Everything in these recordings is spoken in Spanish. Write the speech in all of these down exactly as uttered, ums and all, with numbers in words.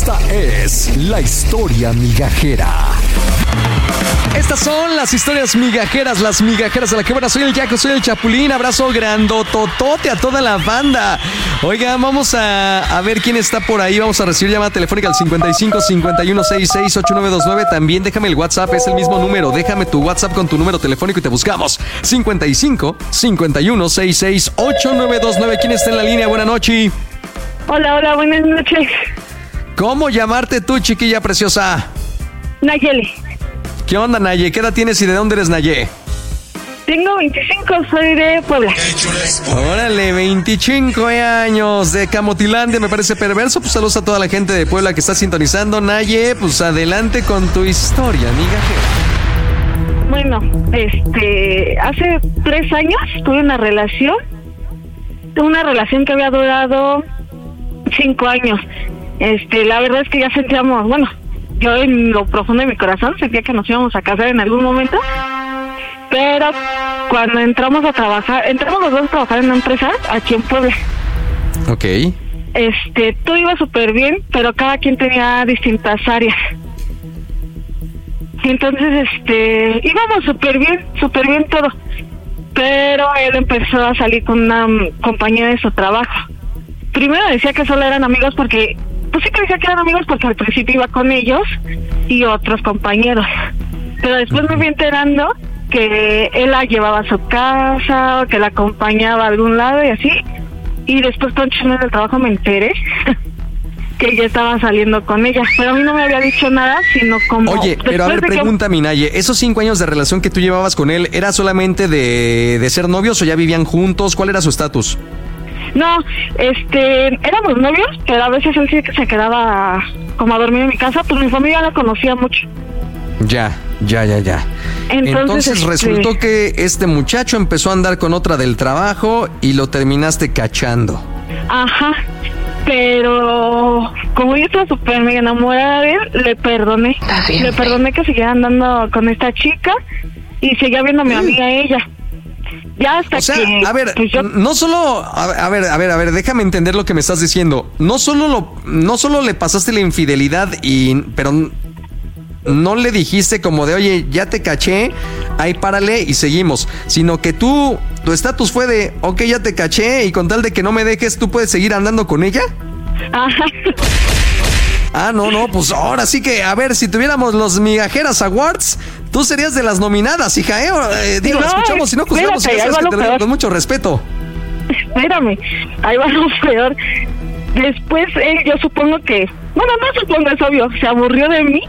Esta es la historia migajera. Estas son las historias migajeras, las migajeras de la que buena. Soy el Yaco, soy el Chapulín. Abrazo grandototote a toda la banda. Oiga, vamos a, a ver quién está por ahí. Vamos a recibir llamada telefónica al cincuenta y cinco, cincuenta y uno, sesenta y seis, ochenta y nueve veintinueve. También déjame el WhatsApp, es el mismo número. Déjame tu WhatsApp con tu número telefónico y te buscamos. cincuenta y cinco, cincuenta y uno, sesenta y seis, ochenta y nueve veintinueve. ¿Quién está en la línea? Buenas noches. Hola, hola, buenas noches. ¿Cómo llamarte tú, chiquilla preciosa? Nayeli. ¿Qué onda, Naye? ¿Qué edad tienes y de dónde eres, Naye? Tengo veinticinco, soy de Puebla. Órale, veinticinco años de Camotilandia, me parece perverso. Pues saludos a toda la gente de Puebla que está sintonizando. Naye, pues adelante con tu historia, migajera. Bueno, este, hace tres años tuve una relación. Una relación que había durado cinco años. Este, la verdad es que ya sentíamos, bueno, yo en lo profundo de mi corazón sentía que nos íbamos a casar en algún momento, pero cuando entramos a trabajar, entramos los dos a trabajar en una empresa aquí en Puebla. Ok. Este, todo iba súper bien, pero cada quien tenía distintas áreas. Entonces, este, íbamos súper bien, súper bien todo, pero él empezó a salir con una compañera de su trabajo. Primero decía que solo eran amigos porque... Pues sí que decía que eran amigos porque al principio iba con ellos y otros compañeros. Pero después me fui enterando que él la llevaba a su casa o que la acompañaba a algún lado y así. Y después con chismes del trabajo me enteré que ella estaba saliendo con ella. Pero a mí no me había dicho nada, sino como... Oye, pero a ver, pregunta, que... Minaye, ¿esos cinco años de relación que tú llevabas con él, era solamente de, de ser novios o ya vivían juntos? ¿Cuál era su estatus? No, este, éramos novios, pero a veces él sí que se quedaba como a dormir en mi casa, pues mi familia la conocía mucho. Ya, ya, ya, ya. Entonces, Entonces este... resultó que este muchacho empezó a andar con otra del trabajo y lo terminaste cachando. Ajá, pero como yo estaba súper mega enamorada de él, le perdoné. Le perdoné que siguiera andando con esta chica y seguía viendo a mi amiga a ella. Ya hasta o sea, que, a ver, pues yo... no solo, a, a ver, a ver, a ver, déjame entender lo que me estás diciendo. No solo lo, no solo le pasaste la infidelidad y, pero no le dijiste como de, oye, ya te caché, ahí párale y seguimos, sino que tú, tu estatus fue de, ok, ya te caché y con tal de que no me dejes, ¿tú puedes seguir andando con ella? Ajá. Ah, no, no, pues ahora sí que, a ver, si tuviéramos los Migajeras Awards, tú serías de las nominadas, hija, ¿eh? eh digo, no, escuchamos, si no juzgamos, espérate, si que te lo con mucho respeto. Espérame, ahí va lo peor. Después él, yo supongo que, bueno, no supongo, es obvio, se aburrió de mí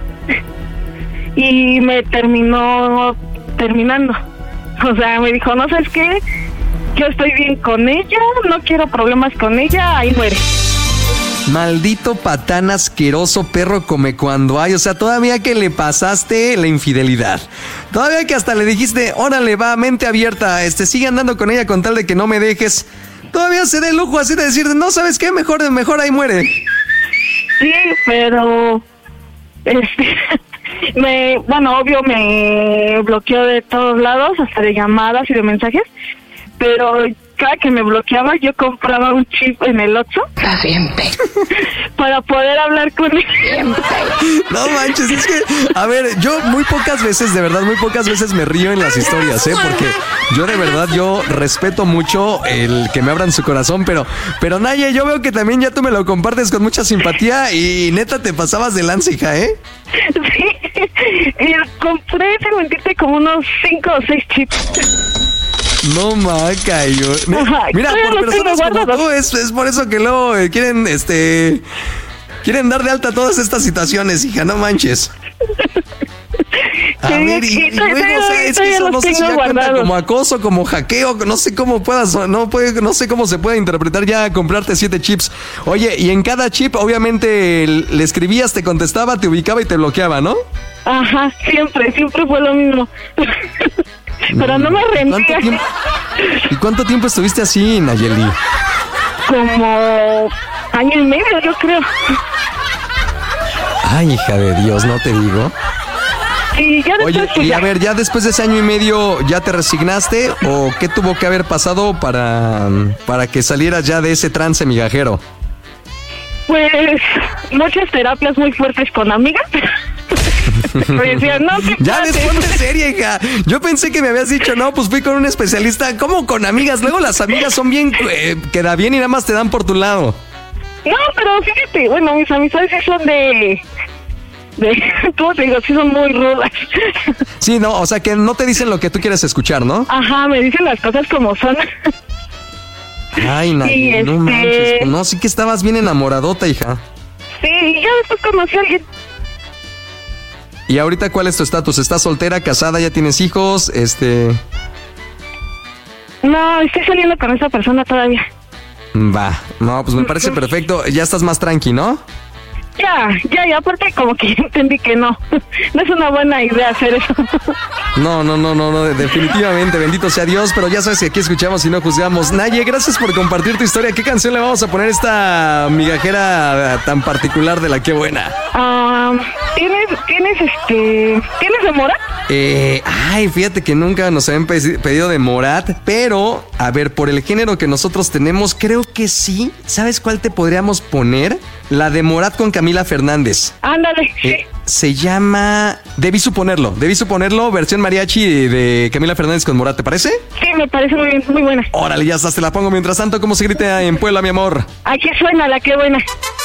y me terminó terminando. O sea, me dijo, no sabes qué, yo estoy bien con ella, no quiero problemas con ella, ahí muere. Maldito patán asqueroso, perro come cuando hay. O sea, todavía que le pasaste la infidelidad. Todavía que hasta le dijiste, órale, va, mente abierta, este, sigue andando con ella con tal de que no me dejes. Todavía se dé el lujo así de decir, no, ¿sabes qué? Mejor, mejor ahí muere. Sí, pero... Este... me, bueno, obvio me bloqueó de todos lados, hasta de llamadas y de mensajes. Pero... cada que me bloqueaba yo compraba un chip en el Oxxo para poder hablar con él. No manches, es que, a ver, yo muy pocas veces, de verdad, muy pocas veces me río en las historias, ¿eh? Porque yo de verdad, yo respeto mucho el que me abran su corazón, pero, pero Naye, yo veo que también ya tú me lo compartes con mucha simpatía y neta te pasabas de lanza, hija, ¿eh? Sí, y compré, sin mentirte, como unos cinco o seis chips. No, maca, yo... Ajá, Mira, por personas como tú, es, es por eso que luego eh, quieren, este... quieren dar de alta todas estas situaciones, hija, no manches. A ver, y, y luego, o sea, es que eso no sé si ya cuenta como acoso, como hackeo, no sé cómo puedas, no puede, no sé cómo se puede interpretar ya comprarte siete chips. Oye, y en cada chip, obviamente, le escribías, te contestaba, te ubicaba y te bloqueaba, ¿no? Ajá, siempre, siempre fue lo mismo. Pero no me rendía. ¿Y cuánto tiempo estuviste así, Nayeli? Como año y medio, yo creo. Ay, hija de Dios, ¿no te digo? Y ya después, Oye, pues, y ya. a ver, ¿ya después de ese año y medio ya te resignaste? ¿O qué tuvo que haber pasado para, para que salieras ya de ese trance migajero? Pues muchas terapias muy fuertes con amigas. Me decían, no, ¿qué Ya pasa? después de serie, hija. Yo pensé que me habías dicho, no, pues fui con un especialista. ¿Cómo con amigas? Luego las amigas son bien, eh, queda bien y nada más te dan por tu lado. No, pero fíjate, bueno, mis amistades sí son de... de ¿cómo te digo? Sí son muy rudas. Sí, no, o sea que no te dicen lo que tú quieres escuchar, ¿no? Ajá, me dicen las cosas como son. Ay, Naye, Sí, no este- manches. Pues no, sí que estabas bien enamoradota, hija. Sí, y ya después conocí a alguien. ¿Y ahorita cuál es tu estatus? ¿Estás soltera, casada, ya tienes hijos? Este... No, estoy saliendo con esa persona todavía. Va, no, pues me parece perfecto. Ya estás más tranqui, ¿no? Ya, ya, ya, aparte como que entendí que no. No es una buena idea hacer eso. No, no, no, no, no, definitivamente, bendito sea Dios, pero ya sabes que aquí escuchamos y no juzgamos. Naye, gracias por compartir tu historia. ¿Qué canción le vamos a poner a esta migajera tan particular de la Qué Buena? Ah, ¿Tienes, tienes este, tienes de Morat? Eh, ay, fíjate que nunca nos habían pe- pedido de Morat, pero, a ver, por el género que nosotros tenemos, creo que sí. ¿Sabes cuál te podríamos poner? La de Morat con Camila Fernández. Ándale, sí. Eh, se llama... Debí suponerlo, debí suponerlo, versión mariachi de Camila Fernández con Morat, ¿te parece? Sí, me parece muy bien, muy buena. Órale, ya estás, te la pongo. Mientras tanto, ¿cómo se grita en Puebla, mi amor? Aquí suena la Qué Buena.